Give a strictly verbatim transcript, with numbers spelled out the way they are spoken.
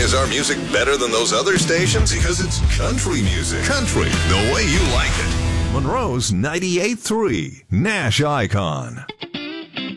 is our music better than those other stations? Because it's country music. Country, the way you like it. Monroe's ninety-eight point three, Nash Icon.